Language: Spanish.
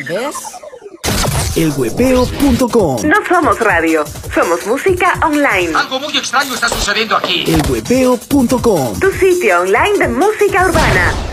¿Ves? Elhuepeo.com. No somos radio, somos música online. Algo muy extraño está sucediendo aquí. Elhuepeo.com. Tu sitio online de música urbana.